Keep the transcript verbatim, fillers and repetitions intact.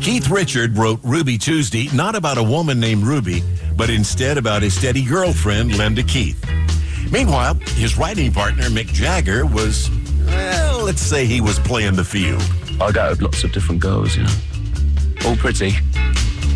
Keith Richard wrote Ruby Tuesday not about a woman named Ruby, but instead about his steady girlfriend, Linda Keith. Meanwhile, his writing partner, Mick Jagger, was, well, let's say he was playing the field. I dated lots of different girls, you know. All pretty.